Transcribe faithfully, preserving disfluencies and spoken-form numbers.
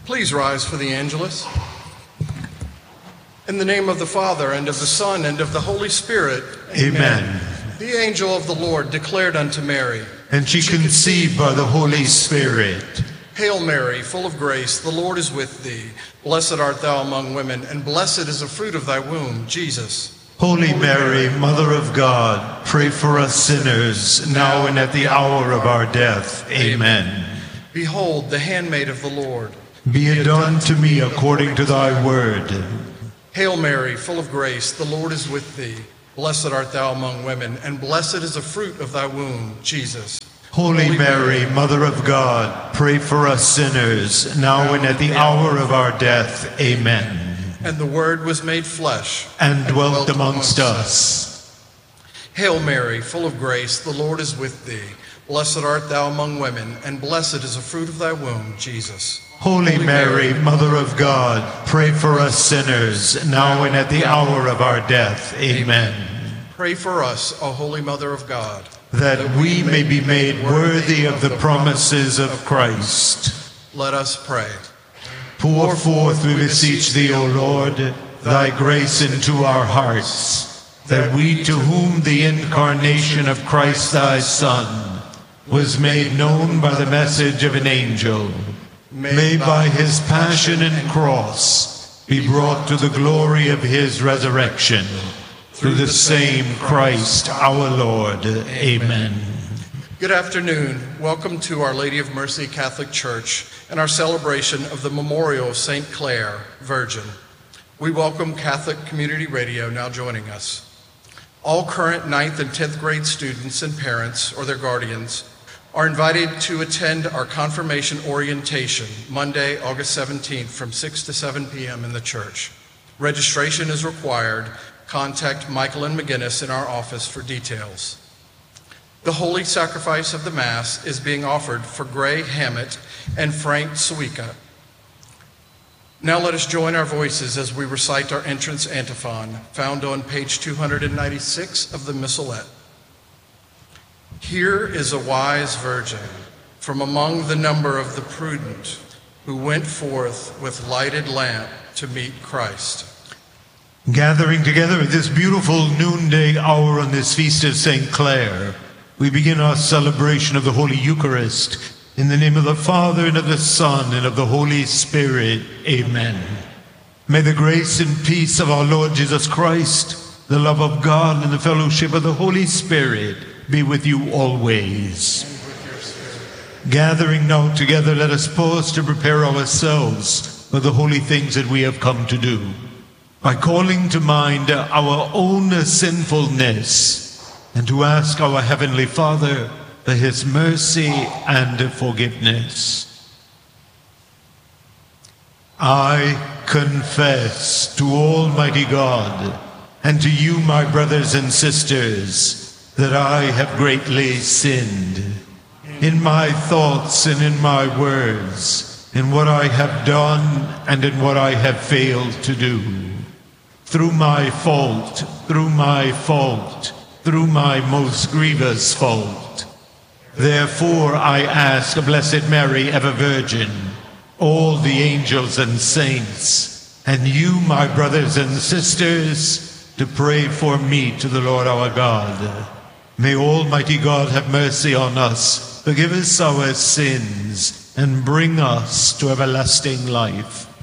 Please rise for the Angelus. In the name of the Father, and of the Son, and of the Holy Spirit. Amen. Amen. The angel of the Lord declared unto Mary, and she, she conceived by the Holy Spirit. Hail Mary, full of grace, the Lord is with thee. Blessed art thou among women, and blessed is the fruit of thy womb, Jesus. Holy Mary, Mother of God, pray for us sinners, now and at the hour of our death. Amen. Behold, the handmaid of the Lord. Be it done to me according to thy word. Hail Mary, full of grace, the Lord is with thee. Blessed art thou among women, and blessed is the fruit of thy womb, Jesus. Holy, Holy Mary, Mary, Mother of God, pray for us sinners, now and at the hour of our death. Amen. And the Word was made flesh, and, and dwelt, dwelt amongst, amongst us. us. Hail Mary, full of grace, the Lord is with thee. Blessed art thou among women, and blessed is the fruit of thy womb, Jesus. Holy, Holy Mary, Mary, Mother of God, pray for us sinners, now and at the hour of our death. Amen. Pray for us, O Holy Mother of God, that, that we may be made worthy of the promises of Christ. Let us pray. Pour forth, we beseech thee, O Lord, thy grace into our hearts, that we, to whom the incarnation of Christ thy Son was made known by the message of an angel, may by his passion and cross be brought to the glory of his resurrection, through the same Christ our Lord. Amen. Good afternoon. Welcome to Our Lady of Mercy Catholic Church and our celebration of the memorial of Saint Clare, Virgin. We welcome Catholic Community Radio now joining us. All current ninth and tenth grade students and parents or their guardians are invited to attend our confirmation orientation Monday, August seventeenth from six to seven p m in the church. Registration is required. Contact Michael and McGinnis in our office for details. The Holy Sacrifice of the Mass is being offered for Gray Hammett and Frank Suika. Now let us join our voices as we recite our entrance antiphon, found on page two hundred ninety-six of the Missalette. Here is a wise virgin from among the number of the prudent who went forth with lighted lamp to meet Christ. Gathering together at this beautiful noonday hour on this feast of Saint Clare, we begin our celebration of the Holy Eucharist in the name of the Father, and of the Son, and of the Holy Spirit. Amen. May the grace and peace of our Lord Jesus Christ, the love of God, and the fellowship of the Holy Spirit be with you always. Gathering now together, let us pause to prepare ourselves for the holy things that we have come to do, by calling to mind our own sinfulness, and to ask our Heavenly Father for his mercy and forgiveness. I confess to Almighty God and to you, my brothers and sisters, that I have greatly sinned in my thoughts and in my words, in what I have done and in what I have failed to do. Through my fault, through my fault, through my most grievous fault. Therefore I ask, Blessed Mary, ever Virgin, all the angels and saints, and you, my brothers and sisters, to pray for me to the Lord our God. May Almighty God have mercy on us, forgive us our sins, and bring us to everlasting life.